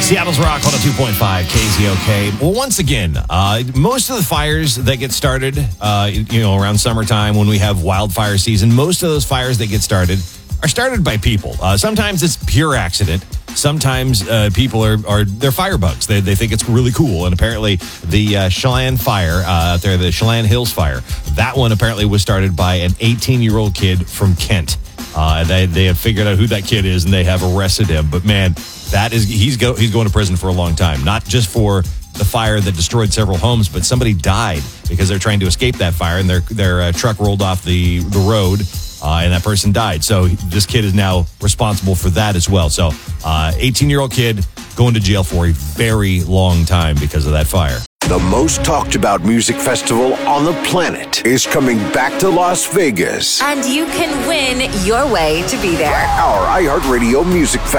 Seattle's Rock 102.5 KZOK. Well, once again, most of the fires that get started, around summertime when we have wildfire season, most of those fires that get started are started by people. Sometimes it's pure accident. Sometimes people they're firebugs. They think it's really cool. And apparently the Chelan fire out there, the Chelan Hills fire, that one apparently was started by an 18-year-old kid from Kent. They have figured out who that kid is, and they have arrested him. But man, he's going to prison for a long time. Not just for the fire that destroyed several homes, but somebody died because they're trying to escape that fire, and their truck rolled off the road, and that person died. So this kid is now responsible for that as well. So 18-year-old kid going to jail for a very long time because of that fire. The most talked about music festival on the planet is coming back to Las Vegas. And you can win your way to be there. Our iHeartRadio Music Festival.